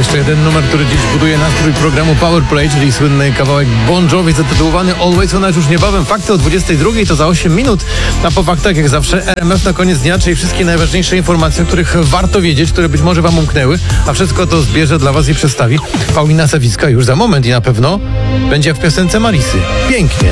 Jeszcze jeden numer, który dziś buduje nastrój programu Powerplay, czyli słynny kawałek Bon Jovi zatytułowany Always. Ona już niebawem. Fakty o 22 to za 8 minut. A po faktach jak zawsze RMF na koniec dnia, czyli wszystkie najważniejsze informacje, o których warto wiedzieć, które być może wam umknęły. A wszystko to zbierze dla was i przedstawi Paulina Sawicka już za moment i na pewno będzie w piosence Marisy. Pięknie.